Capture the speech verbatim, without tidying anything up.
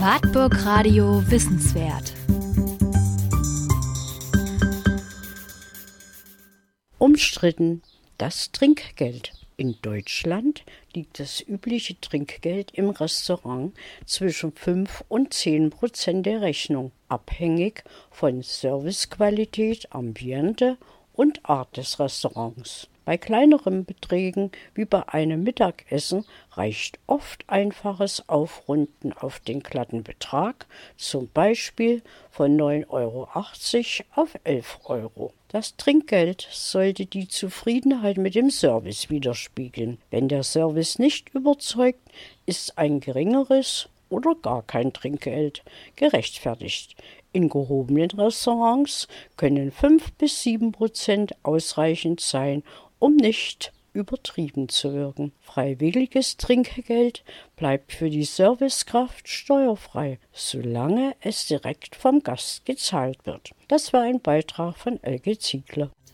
Wartburg Radio Wissenswert. Umstritten das Trinkgeld. In Deutschland liegt das übliche Trinkgeld im Restaurant zwischen fünf und zehn Prozent der Rechnung, abhängig von Servicequalität, Ambiente und Art des Restaurants. Bei kleineren Beträgen wie bei einem Mittagessen reicht oft einfaches Aufrunden auf den glatten Betrag, zum Beispiel von neun Euro achtzig auf elf Euro. Das Trinkgeld sollte die Zufriedenheit mit dem Service widerspiegeln. Wenn der Service nicht überzeugt, ist ein geringeres oder gar kein Trinkgeld gerechtfertigt. In gehobenen Restaurants können fünf bis sieben Prozent ausreichend sein, um nicht übertrieben zu wirken. Freiwilliges Trinkgeld bleibt für die Servicekraft steuerfrei, solange es direkt vom Gast gezahlt wird. Das war ein Beitrag von Elke Ziegler.